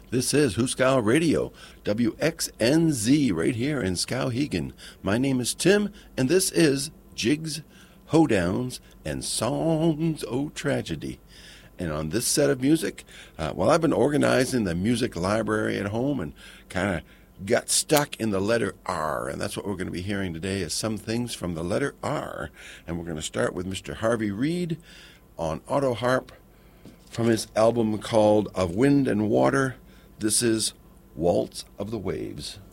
This is Huskow Radio, WXNZ, right here in Skowhegan. My name is Tim, and this is Jigs, Hoedowns, and Songs O' Tragedy. And on this set of music, I've been organizing the music library at home and kind of got stuck in the letter R, and that's what we're going to be hearing today is some things from the letter R. And we're going to start with Mr. Harvey Reid on auto harp from his album called Of Wind and Water. This is Waltz of the Waves.